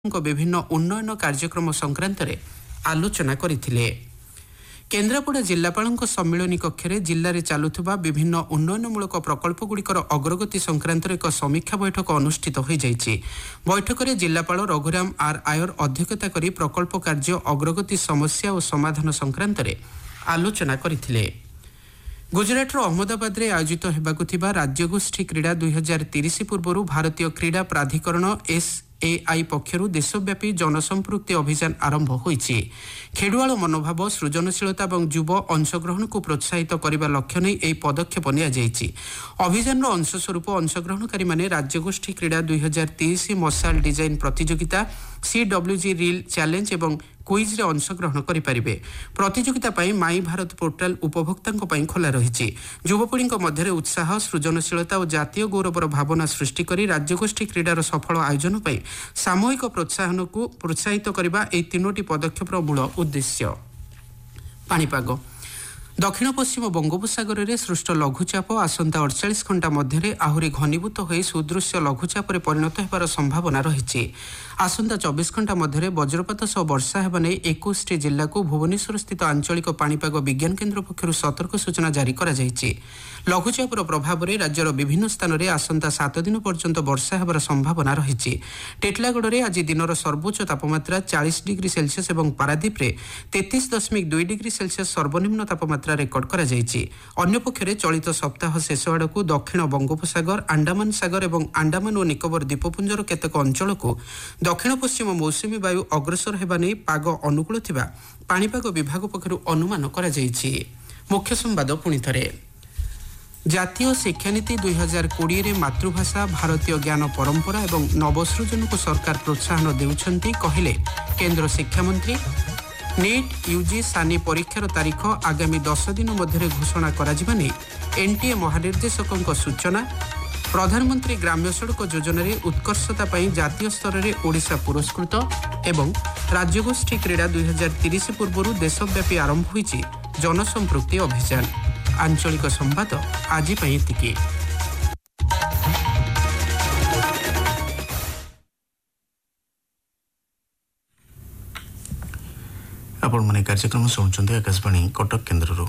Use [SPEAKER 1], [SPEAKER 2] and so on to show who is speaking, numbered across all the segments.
[SPEAKER 1] विभिन्न उन्नयन कार्यक्रम संक्रांत आलोचना करथिले। केन्द्रापड़ा जिलापाल सम्मिलनी कक्ष जिले में चलुवा विभिन्न उन्नयनमूलक प्रकल्पगुड़िकर अग्रगति संक्रांत एक समीक्षा बैठक अनुष्ठित हो जाइछि। बैठक में जिलापाल रघुराम आर आयर अध्यक्षता करी प्रकल्प कार्य अग्रगति समस्या और समाधान संक्रांत आलोचना करथिले। गुजरातर अहमदाबाद में आयोजित होबाकु थिबा राज्यगोष्ठी क्रीड़ा 2030 पूर्व भारतीय क्रीड़ा प्राधिकरण SAI पक्षरु देशव्यापी जनसंपृक्ति अभियान आरंभ होइछि। खेडुआल मनोभाव सृजनशीलता और युव अंशग्रहण को प्रोत्साहित करने लक्ष्य नहीं यह पदक्षेप नियाଯାଇଛି। अभियान अंशस्वरूप अंशग्रहणकारी माने राज्यगोष्ठी क्रीड़ा 2030 मशाल डिजाइन प्रतियोगिता CWG रील चैलेंज और क्विज रे अंशग्रहण करें। प्रतियोगिता माई भारत पोर्टाल उपभोक्ता खोला रही। युवपीढ़ी मध्य उत्साह सृजनशीलता और जातीय गौरवर भावना सृष्टि कर राज्यगोष्ठी क्रीडार सफल आयोजन पर सामूहिक प्रोत्साहन को प्रोत्साहित करने यह 3टी पदक्षेपर मूल उद्देश्य। पाणीपाग दक्षिण पश्चिम बंगोपसागर में सृष्ट लघुचाप आसंता 48 घंटा मध्य आहरी घनीभूत हो सुदृश्य लघुचाप परिणत होबार संभावना रही। आसंता 24 घंटा मध्य वज्रपात सह वर्षा होगा नहीं 21 जिला को भुवनेश्वर स्थित आंचलिक पाणीपाग विज्ञान केन्द्र पक्षर सतर्क सूचना जारी कर लघुचापर प्रभाव में राज्यर विभिन्न स्थान में आसंता 7 दिन पर्यंत वर्षा होबार संभावना रही। टेटलागढ़ में आज दिन सर्वोच्च तापमात्रा 40 डिग्री सेल्सियस और पारादीप में 33.2 डिग्री सेल्सियस सर्वनिम्न तापमात्रा रेकर्ड करा जायछि। अन्य पक्षरे चलित सप्ताह शेष आड़क दक्षिण बंगोपसागर अंडमान सागर और अंडमान और निकोबर द्वीपपुंजर केतेक अंचल को दक्षिण पश्चिम मौसुमी वायु अग्रसर होगा नहीं पाग अनुकूल थिबा पाणीपाग विभाग पक्षरु अनुमान करा जायछि। मुख्य संवाद पुणी थरे। जातीय शिक्षानीति 2020 रे मातृभाषा भारतीय ज्ञान परंपरा और नवसृजन को सरकार प्रोत्साहन देउछंती कहले केंद्र शिक्षा मंत्री। नीट यूजी सानी परीक्षार तारीख आगामी 10 दिन मध्य घोषणा करा जिबा नै एनटीए महानिर्देशकों सूचना। प्रधानमंत्री ग्राम्य सड़क योजन उत्कर्षता जातीय स्तर में ओडिशा पुरस्कृत एवं राज्यगोष्ठी क्रीड़ा 2030 पूर्व देशव्यापी आरंभ होइछि जनसंपृक्ति अभियान। आंचलिक संवाद आज एतिकी।
[SPEAKER 2] आपण माने कार्यक्रम सुनुचंते आकाशवाणी कटक केन्द्रରୁ।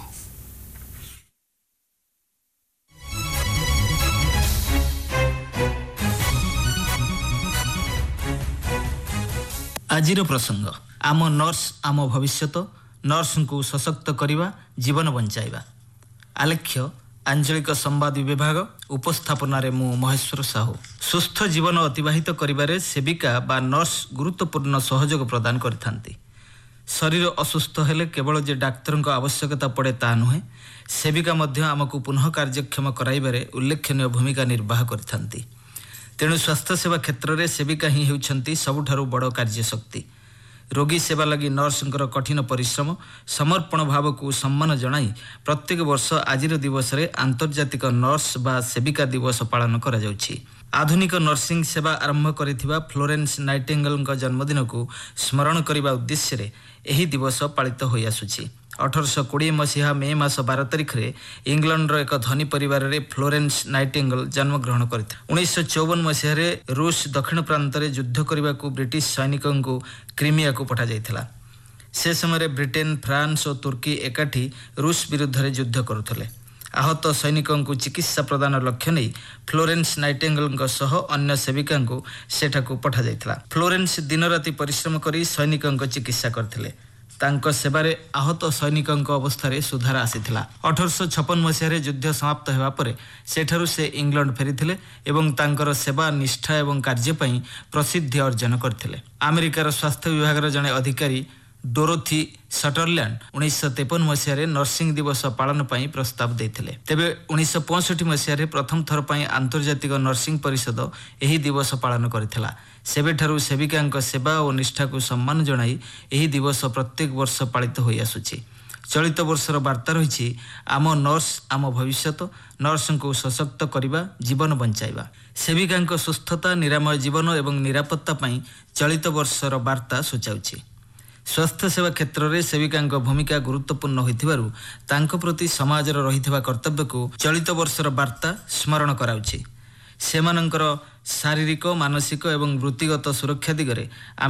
[SPEAKER 3] आजिर प्रसंग आम नर्स आम भविष्यत नर्स को सशक्त करवा जीवन बंचाइबा। आलेख्य आंचलिक संवाद विभाग उपस्थापन मु महेश्वर साहू। सुस्थ जीवन अतिबाहित करिबारे सेविका बा नर्स गुरुत्वपूर्ण सहयोग प्रदान करिथांती। शरीर असुस्थ हेले केवल जे डाक्तर आवश्यकता पड़े ता नुहे सेविका मध्य आमको पुनः कार्यक्षम कराइबारे उल्लेखनीय भूमिका निर्वाह करिथांती। तेणु स्वास्थ्य सेवा क्षेत्र में सेविका ही हेउछंती सबुठारु बड़ कार्यशक्ति। रोगी सेवा लगी नर्संकर कठिन परिश्रम समर्पण भाव को सम्मान जणाई प्रत्येक वर्ष आजिर दिवस रे आंतर्जातिक नर्स बा सेविका दिवस पालन करा जाउछि। आधुनिक नर्सिंग सेवा आरंभ करिथिबा फ्लोरेंस नाइटिंगेल जन्मदिन को स्मरण करने उद्देश्य रे एही दिवस पालित होई आसुछि। 1820 मसीहा मे मास 12 तारिख रे इंग्लैंड एक धनी परिवार रे फ्लोरेंस नाइटिंगेल जन्म ग्रहण करते। 1954 मसीह रे रूस दक्षिण प्रांत रे युद्ध करने को ब्रिटिश सैनिकों को क्रीमिया को पठा जाइथिला। से समय ब्रिटेन फ्रांस और तुर्की एकाठी रूस विरुद्ध रे युद्ध करुथले। आहत सैनिकों को चिकित्सा प्रदान लक्ष्य नहीं फ्लोरेंस नाइटिंगेल सह अन्य सेविका को सेठाकू पठा जाइथिला। फ्लोरेंस दिन राति परिश्रम करी सैनिकों को चिकित्सा करथिले। तांको सेबारे आहत सैनिकों अवस्था सुधार आसीथिला। 1856 मसीह युद्ध समाप्त होगा पर सेठारु से इंग्लैंड फेरीथिले एवं तांकर सेवा निष्ठा एवं कार्य पई प्रसिद्धि अर्जन करथिले। अमेरिकार स्वास्थ्य विभाग जड़े अधिकारी डोरोथी सटरलैंड 1953 मसीह नर्सिंग दिवस पालन पर प्रस्ताव देते। तेबे 1965 मसीह प्रथम थर पर आंतर्जातिक नर्सिंग परिषद यही दिवस पालन करथिला। सेबेठारु सेविका सेवा और निष्ठा को सम्मान जणाई यही दिवस प्रत्येक वर्ष पालित होई आसुछि। चलित वर्षर वार्ता रही आम नर्स आम भविष्यत नर्स को सशक्त करवा जीवन बंचाइबा। सेविका सुस्थता निरामय जीवन और निरापत्ता चलित वर्षर वार्ता सूचाउछि। स्वास्थ्य सेवा क्षेत्र में सेविका भूमिका गुरुत्वपूर्ण होइथिबारु तांको प्रति समाजर रहिथिबा कर्तव्य को चलित वर्षर वार्ता स्मरण कराउछि। सेमानंकर शारीरिक मानसिक और वृत्तिगत सुरक्षा दिगरे